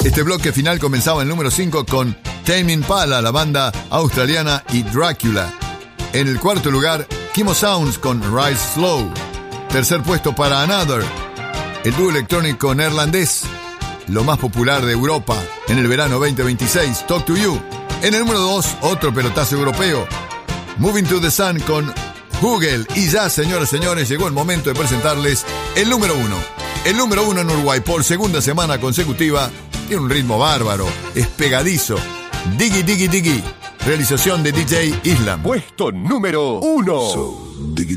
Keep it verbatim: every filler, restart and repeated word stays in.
Este bloque final comenzaba en el número cinco con Tame Impala, la banda australiana, y Dracula. En el cuarto lugar, Kimo Sounds con Rise Slow. Tercer puesto para Another, el dúo electrónico neerlandés, lo más popular de Europa en el verano veinte veintiséis, Talk to You. En el número dos, otro pelotazo europeo, Moving to the Sun con Hugel. Y ya, señoras y señores, llegó el momento de presentarles el número uno. El número uno en Uruguay por segunda semana consecutiva. Tiene un ritmo bárbaro, es pegadizo. Diggy Diggy Diggy, realización de D J Islam. Puesto número uno. So, diggy